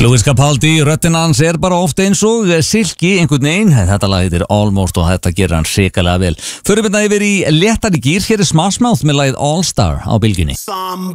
Louis Capaldi, röddinn hans bara ofta eins og silki einhvern veginn. Þetta lag heitir Almost og þetta gerir hann hrikalega vel. Förum yfir í léttari gír, hér Smash Mouth með lagið All Star á bylgjunni.